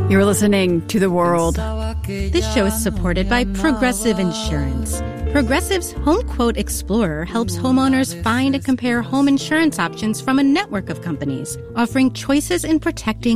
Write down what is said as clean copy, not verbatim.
You're listening to The World. This show is supported by Progressive Insurance. Progressive's Home Quote Explorer helps homeowners find and compare home insurance options from a network of companies, offering choices in protecting